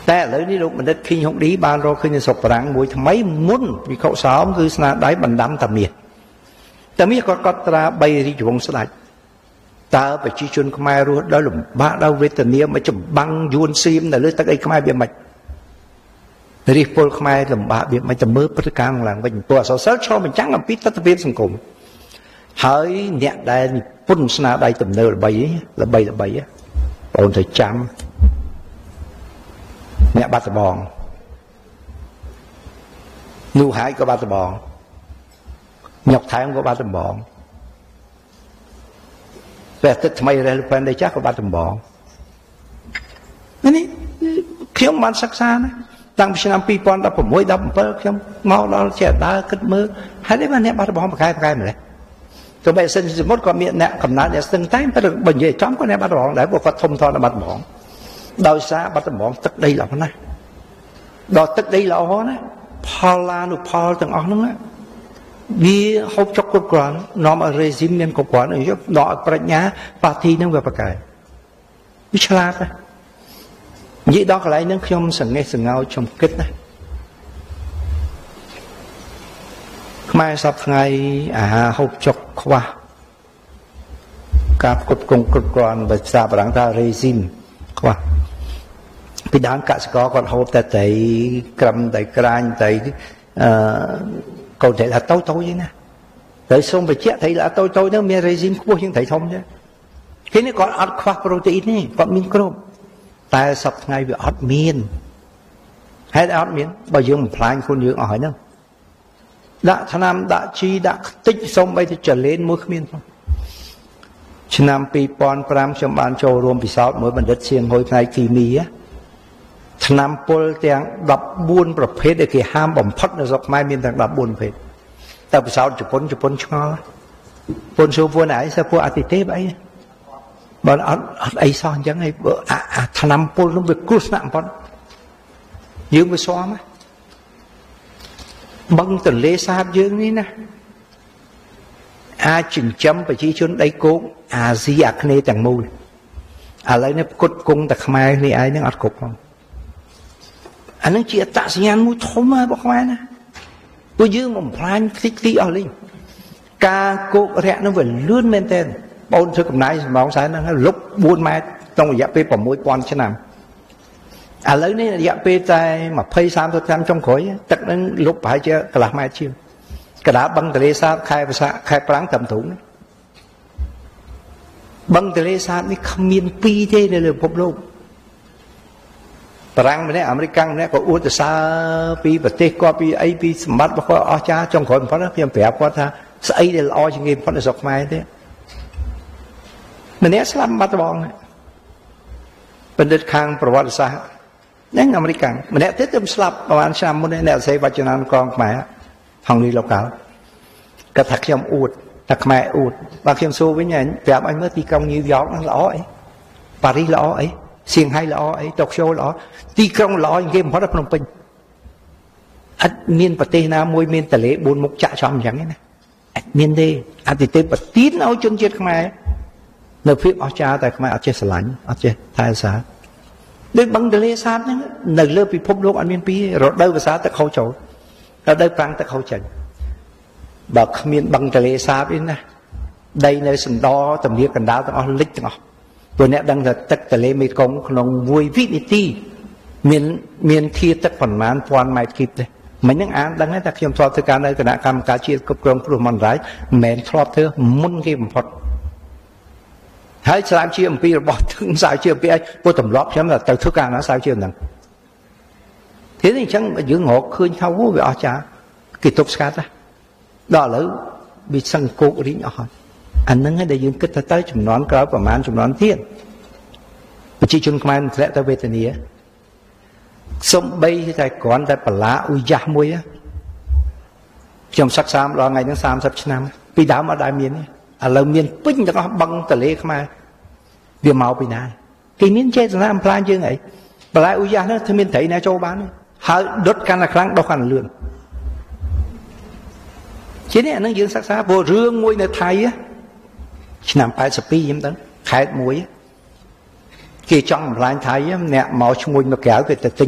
តែឥឡូវនេះលោកបណ្ឌិតឃើញហុកឌីបានរកឃើញស្រុកបារាំងមួយថ្មីមុនវិខុសោមគឺស្នាដៃបណ្ដាំតាមាសក៏កត់ត្រា3រាជវង្សស្ដេចតើប្រជាជនខ្មែររស់ដោយលំបាកដោយវេទនាមកចម្បាំងយួនសៀមនៅលើទឹកអីខ្មែរវាមិនរិះពលខ្មែរលំបាកវាមិនទៅមើលព្រឹត្តិការណ៍ឡើងវិញព្រោះអសរសិល្ប៍ឆ្លុះបញ្ចាំងអំពីទស្សនវិជ្ជាសង្គមហើយអ្នកដែលនិពន្ធស្នាដៃទំនើបល្បីបងត្រូវចាំអ្នកបាត់ដំបងនូហើយក៏បាត់ដំបងញកថែមក៏បាត់ដំបងតែទឹកថ្មីរ៉េលពេនដែលចាស់ក៏បាត់ដំបងនេះខ្ញុំបានសិក្សាណាតាំងពីឆ្នាំ2016 17ខ្ញុំមកដល់ជាដើរគិតមើលហើយនេះបានអ្នកបាត់ដំបងប្រកែម្លេះទោះបីសិនសមុទ្រក៏មានអ្នកកំណើតអ្នកស្ទឹងតែប៉ុន្តែបើនិយាយចំក៏អ្នកបាត់ដំបងដែរព្រោះគាត់ធំធាត់បាត់ដំបងដោយសារបាត់ដំបងទឹកដីល្អណាស់ដល់ទឹកដីល្អណាផលឡានុផលទាំងអស់ហ្នឹងវាហូបចុកគ្រប់គ្រាន់នាំឲ្យរេស៊ីមមានគ្រប់គ្រាន់យកដល់ប្រាជ្ញាបាទីហ្នឹងវាប្រកែវាឆ្លាតណានិយាយដល់កន្លែងហ្នឹងខ្ញុំសង្ហេះសង្ហោចខ្ញុំគិតណាខ្មែរសពថ្ងៃអាហារហូបចុកខ្វះការគ្រប់គ្រងគ្រប់គ្រាន់ភាសាបារាំងថារេស៊ីមខ្វះពីដើមកសិករគាត់ហូបតែត្រីក្រឹមតែក្រាញតែកូនត្រីថាតូចទេណាតែសូមបញ្ជាក់ត្រីល្អតូចហ្នឹងមានរេស៊ីមខ្ពស់ជាងត្រីធំទេគេនេះគាត់អត់ខ្វះប្រូតេអ៊ីនទេគាត់មានគ្រប់តែសប្តាហ៍ថ្ងៃវាអត់មានហេតុអត់មានបើយើងបំផ្លាញខ្លួនយើងអស់ហើយហ្នឹងដាក់ថ្នាំដាក់ជីដាក់ខ្ទេចសូម្បីតែចលេនមួយគ្មានផងឆ្នាំ2005ខ្ញុំបានចូលរួមពិសោធន៍មួយបណ្ឌិតសៀងហួយផ្នែកគីមីថ្នាំពុលទាំង14ប្រភេទដែលគេហាមបំផុតនៅស្រុកខ្មែរមានទាំង14ប្រភេទតែពិសោធន៍ជប៉ុនឆ្ងល់ពុនសួរពួកណៃសើពួកអតិទេពអីបើអត់អីសោះអញ្ចឹងឯងអាថ្នាំពុលនោះវាគ្រោះថ្នាក់បំផុតយើងវាស្មបឹងទន្លេសាបយើងនេះណាអាចចិញ្ចឹមប្រជាជនដីគោកអាស៊ីអាគ្នេយ៍ទាំងមូលឥឡូវនេះផ្គត់ផ្គង់តែខ្មែរនេះឯងនឹងអត់គ្រប់ផងអានឹងជាអត្តសញ្ញាណមួយធំណាស់របស់ខ្មែរណាពួកយើងបំផ្លាញខ្ទេចអស់លេងការគោករយៈនោះវាលឿនមែនទែនបងធ្វើកំណាយសំឡងសែនហ្នឹងលុប4ម៉ែត្រក្នុងរយៈពេល6000ឆ្នាំឥឡូវនេះរយៈពេលតែ20-30ឆ្នាំចុងក្រោយទឹកនឹងលុបប្រហែលជាកន្លះម៉ែត្រជាងកណ្ដាលបឹងទន្លេសាបខែប្រាំងត្រឹមទ្រូងបឹងទន្លេសាបនេះគ្មានពីរទេនៅលើពិភពលោកបារាំងម្នាក់អាមេរិកម្នាក់ក៏អួតសរសើរពីប្រទេសគាត់ពីអីពីសម្បត្តិរបស់គាត់អស្ចារ្យចុងក្រោយបំផុតខ្ញុំប្រាប់គាត់ថាស្អីដែលល្អជាងគេបំផុតនៅស្រុកខ្មែរទេម្នាក់ស្លាប់បាត់បងបណ្ឌិតខាងប្រវត្តិសាស្ត្រហ្នឹងអាមេរិកម្នាក់ទៀតទៅស្លាប់ប្រហែលឆ្នាំមុនអ្នកសេវចនានុក្រមខ្មែរហងលីលោកកាល់គាត់ថាខ្ញុំអួតថាខ្មែរអួតបើខ្ញុំសួរវិញប្រាប់ឲ្យមើលទីក្រុងញូវយ៉កហ្នឹងល្អអីប៉ារីសល្អអីសៀងហៃល្អអីតូក្យូល្អទីក្រុងល្អជាងគេបំផុតនៅភ្នំពេញអត់មានប្រទេសណាមួយមានទន្លេ4មុខចាក់ចំអញ្ចឹងទេណាអត់មានទេអតិទេពប្រទានឲ្យជនជាតិខ្មែរនៅភាពអស្ចារ្យតែខ្មែរអត់ចេះស្រឡាញ់អត់ចេះថែរក្សាដូចបឹងទន្លេសាបហ្នឹងនៅលើពិភពលោកអត់មានពីរដូវវស្សាទឹកហូរចូលរដូវប្រាំងទឹកហូរចេញបើគ្មានបឹងទន្លេសាបទេណាដីនៅសណ្ដទំនាបកណ្ដាលទាំងអស់លិចទាំងអស់ព្រោះអ្នកដឹងថាទឹកទន្លេមេគង្គក្នុងមួយវិនាទីមានធាទឹកប្រមាណ1000ម៉ែត្រគីបទេមិញហ្នឹងអានដឹងថាខ្ញុំធ្លាប់ធ្វើការនៅគណៈកម្មការជាតិគ្រប់គ្រងគ្រោះមហន្តរាយមិនមែនធ្លាប់ធ្វើមុនគេបំផុតហើយស្រាវជ្រាវអំពីរបស់ទឹកស្រាវជ្រាវអំពីអីពួកទម្លាប់ខ្ញុំទៅធ្វើការណាស្រាវជ្រាវហ្នឹងthế thì chẳng dưỡng ngọt khơi thâu về ở cha kỳ tục sát đó là bị sân cột đi nhỏ anh nâng để dưỡng kích tới chùm nón cỡ và man chùm nón thiên chỉ chun khai sẽ tới về tình nghĩa sông bay tại còn tại bà lá ui da môi á trong sắc xám lo ngày tháng 30 năm vì đảo ở đại miền là miền pinh cho nó băng tờ lê khai vì màu bị này cái miếng chết ra làm plan chưa vậy bà lá ui da nó thì miền thấy nè châu bán hơi đốt can là kháng đâu khăn lượn chứ này nó dưỡng sắc xá vô rương môi này thay á nằm phải sập pi giống đó khai muối kia trong plan thay á nè màu môi mà kéo cái tình